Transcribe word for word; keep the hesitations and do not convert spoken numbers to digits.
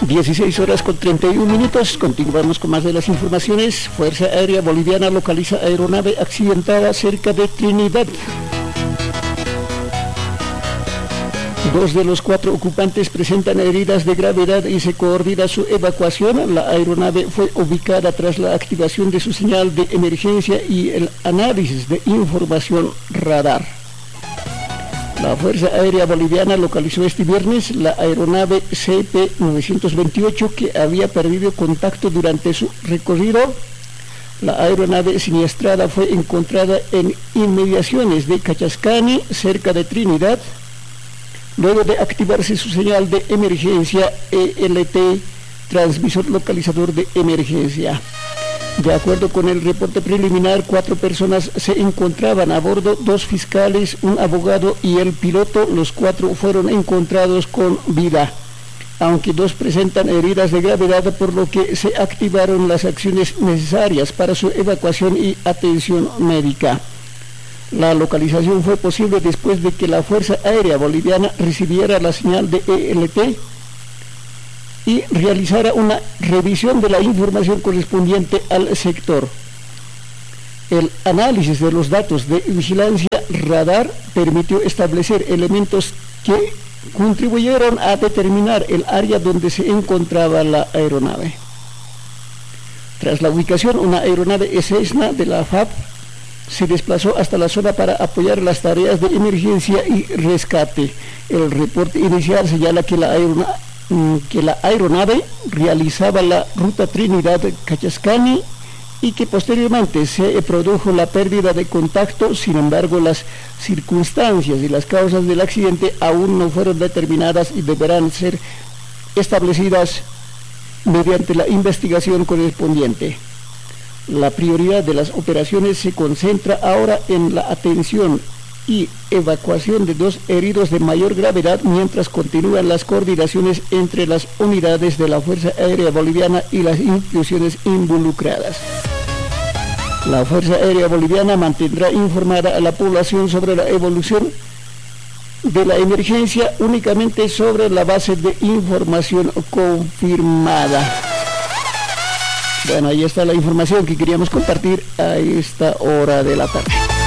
dieciséis horas con treinta y un minutos, continuamos con más de las informaciones. Fuerza Aérea Boliviana localiza aeronave accidentada cerca de Trinidad. Dos de los cuatro ocupantes presentan heridas de gravedad y se coordina su evacuación. La aeronave fue ubicada tras la activación de su señal de emergencia y el análisis de información radar. La Fuerza Aérea Boliviana localizó este viernes la aeronave C P novecientos veintiocho que había perdido contacto durante su recorrido. La aeronave siniestrada fue encontrada en inmediaciones de Cachascani, cerca de Trinidad, luego de activarse su señal de emergencia E L T, transmisor localizador de emergencia. De acuerdo con el reporte preliminar, cuatro personas se encontraban a bordo, dos fiscales, un abogado y el piloto. Los cuatro fueron encontrados con vida, aunque dos presentan heridas de gravedad, por lo que se activaron las acciones necesarias para su evacuación y atención médica. La localización fue posible después de que la Fuerza Aérea Boliviana recibiera la señal de E L T y realizara una revisión de la información correspondiente al sector. El análisis de los datos de vigilancia radar permitió establecer elementos que contribuyeron a determinar el área donde se encontraba la aeronave. Tras la ubicación, una aeronave Cessna de la F A B se desplazó hasta la zona para apoyar las tareas de emergencia y rescate. El reporte inicial señala que la aeronave que la aeronave realizaba la ruta Trinidad-Cachascani y que posteriormente se produjo la pérdida de contacto. Sin embargo, las circunstancias y las causas del accidente aún no fueron determinadas y deberán ser establecidas mediante la investigación correspondiente. La prioridad de las operaciones se concentra ahora en la atención y evacuación de dos heridos de mayor gravedad, mientras continúan las coordinaciones entre las unidades de la Fuerza Aérea Boliviana y las instituciones involucradas. La Fuerza Aérea Boliviana mantendrá informada a la población sobre la evolución de la emergencia únicamente sobre la base de información confirmada. Bueno, ahí está la información que queríamos compartir a esta hora de la tarde.